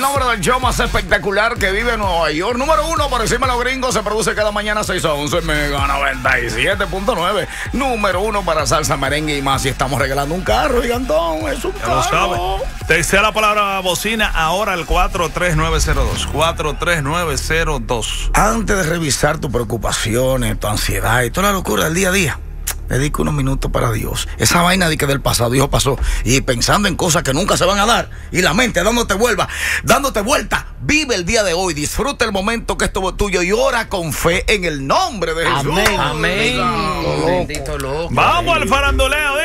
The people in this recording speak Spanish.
nombre del show más espectacular que vive en Nueva York. Número 1 por encima de los gringos. Se produce cada mañana 6 a 11 Mega 97.9. Número 1 para salsa, merengue y más. Y estamos regalando un carro, gigantón. Es un carro. Te desea la palabra bocina ahora al 43902. 43902. Antes de revisar tus preocupaciones, tu ansiedad y toda la locura del día a día, dedica unos minutos para Dios. Esa vaina de que del pasado, Dios pasó. Y pensando en cosas que nunca se van a dar. Y la mente dándote vuelta. Vive el día de hoy. Disfruta el momento que es tuyo. Y ora con fe en el nombre de Jesús. Amén. Amén. Bendito loco. Vamos al faranduleo.